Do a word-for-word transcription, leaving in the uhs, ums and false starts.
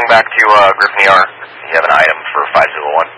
calling back to uh, Griffin E R. You have an item for five zero one.